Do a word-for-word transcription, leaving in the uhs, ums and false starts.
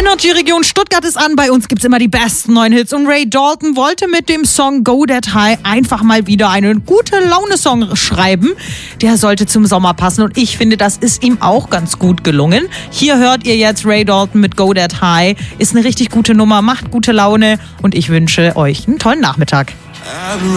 Energy Region Stuttgart ist an. Bei uns gibt's immer die besten neuen Hits. Und Ray Dalton wollte mit dem Song Go That High einfach mal wieder einen gute-Laune-Song schreiben. Der sollte zum Sommer passen. Und ich finde, das ist ihm auch ganz gut gelungen. Hier hört ihr jetzt Ray Dalton mit Go That High. Ist eine richtig gute Nummer, macht gute Laune. Und ich wünsche euch einen tollen Nachmittag.